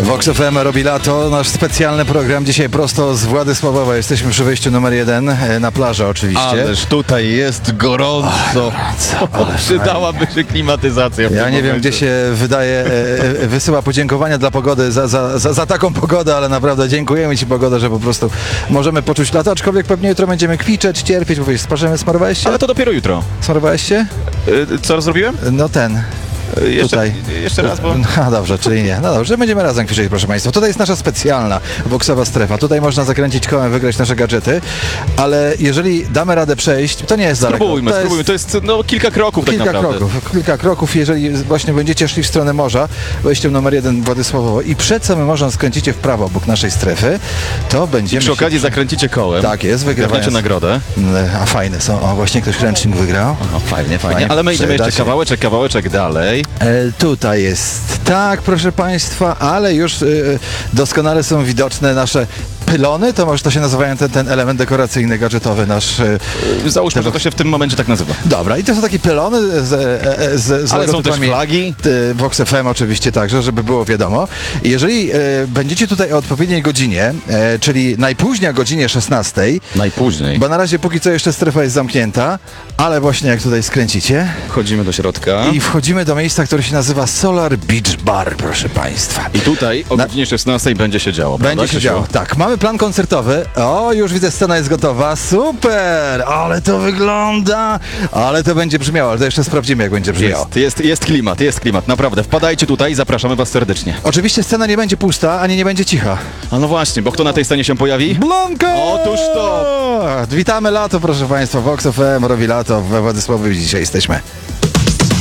Vox FM robi lato, nasz specjalny program dzisiaj prosto z Władysławowa. Jesteśmy przy wejściu numer 1 na plażę oczywiście. Ależ tutaj jest gorąco. Przydałaby się klimatyzacja. Ja nie wiem, gdzie się wysyła podziękowania dla pogody za taką pogodę, ale naprawdę dziękujemy Ci, pogoda, że po prostu możemy poczuć lato, aczkolwiek pewnie jutro będziemy kwiczeć, cierpieć, bo smarowałeś się? Ale to dopiero jutro. Smarowałeś się? Co zrobiłem? No ten. Jeszcze raz, bo... No dobrze, czyli nie. No dobrze, będziemy razem kwiczyć, proszę Państwa. Tutaj jest nasza specjalna Voxowa strefa. Tutaj można zakręcić kołem, wygrać nasze gadżety, ale jeżeli damy radę przejść, to nie jest daleko. Spróbujmy. To jest kilka kroków tak naprawdę. Kilka kroków, jeżeli właśnie będziecie szli w stronę morza, wejściem numer 1 Władysławowo i przed samym morzem skręcicie w prawo obok naszej strefy, to będziemy... I przy okazji zakręcicie kołem. Tak jest, wygrywacie nagrodę. A fajne są. O, właśnie ktoś ręcznik wygrał. O, fajnie. Ale my idziemy jeszcze kawałeczek dalej. Tutaj jest, tak, proszę Państwa, ale już doskonale są widoczne nasze pylony, to może to się nazywają ten element dekoracyjny, gadżetowy nasz... Załóżmy, że to się w tym momencie tak nazywa. Dobra, i to są takie pylony z ale są też flagi. Vox FM oczywiście także, żeby było wiadomo. Jeżeli będziecie tutaj o odpowiedniej godzinie, czyli najpóźniej o godzinie 16. Najpóźniej. Bo na razie póki co jeszcze strefa jest zamknięta, ale właśnie jak tutaj skręcicie... Wchodzimy do środka. I wchodzimy do miejsca, które się nazywa Solar Beach Bar, proszę Państwa. I tutaj o godzinie 16 będzie się działo, prawda? Będzie się działo, tak. Mamy plan koncertowy. O, już widzę, scena jest gotowa. Super! Ale to wygląda! Ale to będzie brzmiało, ale to jeszcze sprawdzimy, jak będzie brzmiało. Jest klimat, naprawdę. Wpadajcie tutaj, zapraszamy Was serdecznie. Oczywiście scena nie będzie pusta, ani nie będzie cicha. A no właśnie, bo kto na tej scenie się pojawi? Blanka! Otóż to! Witamy lato, proszę Państwa. Vox FM robi lato. We Władysławowie dzisiaj jesteśmy.